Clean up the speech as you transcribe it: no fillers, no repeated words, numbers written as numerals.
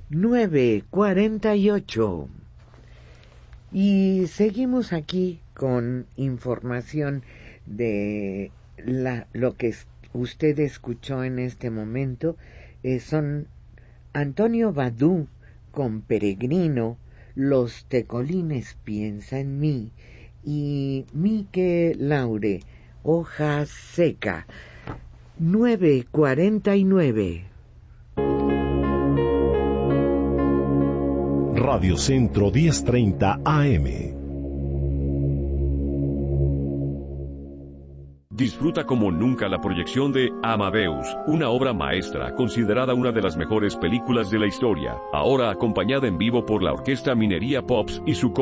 9:48. Y seguimos aquí con información de lo que usted escuchó en este momento. Son Antonio Badú con Peregrino, Los Tecolines Piensa en mí, y Mike Laure, Hoja Seca. 9:49. Radio Centro 1030 AM. Disfruta como nunca la proyección de Amadeus, una obra maestra considerada una de las mejores películas de la historia, ahora acompañada en vivo por la Orquesta Minería Pops y su